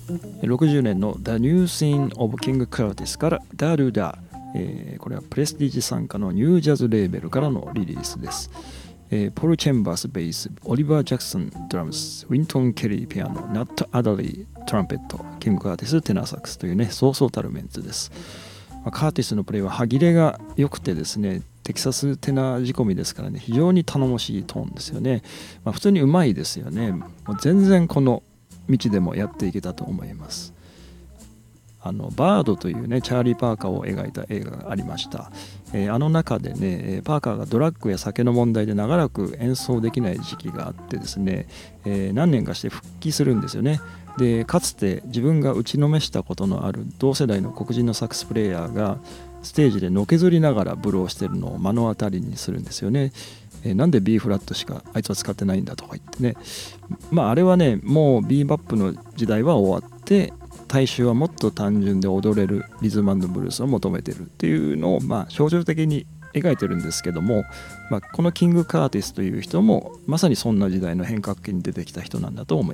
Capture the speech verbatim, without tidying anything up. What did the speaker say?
ろくじゅうねんの The New Scene of King Curtis からダルダ、えー、これはプレスティージ傘下のニュージャズレーベルからのリリースです。えー、ポール・チェンバースベース、オリバー・ジャクソンドラムス、ウィントン・ケリーピアノ、ナット・アダリートランペット、キング・カーティステナーサックスというね、そうそうたるメンツです。まあ、カーティスのプレイは歯切れが良くてですね、テキサステナー仕込みですからね、非常に頼もしいトーンですよね。まあ、普通にうまいですよね。もう全然この道でもやっていけたと思います。あのバードというねチャーリー・パーカーを描いた映画がありました。えー、あの中でねパーカーがドラッグや酒の問題で長らく演奏できない時期があってですね、えー、何年かして復帰するんですよね。でかつて自分が打ちのめしたことのある同世代の黒人のサックスプレイヤーがステージでのけぞりながらブローしてるのを目の当たりにするんですよね。えー、なんで B フラットしかあいつは使ってないんだとか言ってね、まああれはねもう ビーバップの時代は終わって大衆はもっと単純で踊れるリズム&ブルースを求めてるっていうのをまあ象徴的に描いてるんですけども、まあ、このキング・カーティスという人もまさにそんな時代の変革期に出てきた人なんだと思います。